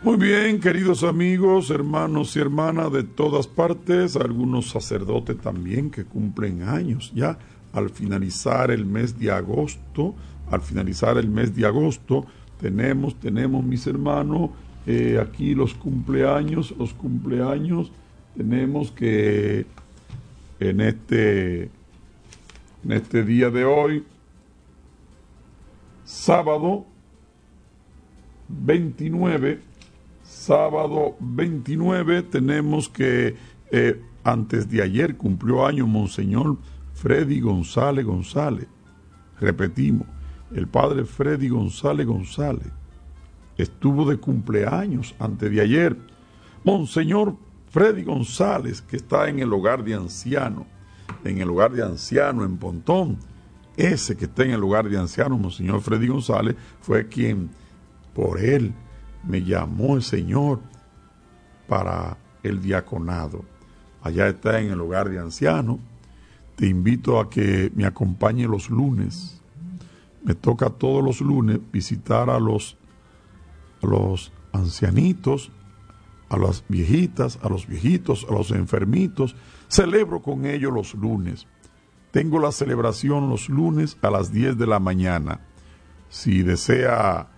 Muy bien, queridos amigos, hermanos y hermanas de todas partes, algunos sacerdotes también que cumplen años ya al finalizar el mes de agosto. Tenemos mis hermanos, aquí los cumpleaños. Tenemos que en este día de hoy, sábado 29, tenemos que antes de ayer cumplió años Monseñor Freddy González. Repetimos, el padre Freddy González estuvo de cumpleaños antes de ayer. Monseñor Freddy González, que está en el hogar de ancianos, en Pontón. Ese que está en el hogar de ancianos, Monseñor Freddy González, fue quien, por él, me llamó el Señor para el diaconado. Allá está en el hogar de ancianos. Te invito a que me acompañe los lunes. Me toca todos los lunes visitar a los ancianitos, a las viejitas, a los viejitos, a los enfermitos. Celebro con ellos los lunes. Tengo la celebración los lunes a las 10 de la mañana. Si desea